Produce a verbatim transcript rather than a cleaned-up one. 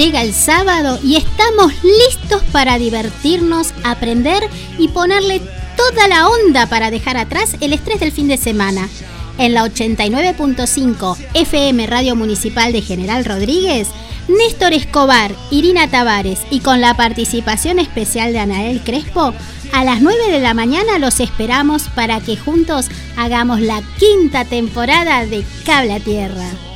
llega el sábado y estamos listos para divertirnos, aprender y ponerle toda la onda para dejar atrás el estrés del fin de semana. En la ochenta y nueve punto cinco F M Radio Municipal de General Rodríguez, Néstor Escobar, Irina Tavares y con la participación especial de Anael Crespo, a las nueve de la mañana los esperamos para que juntos hagamos la quinta temporada de Cable a Tierra.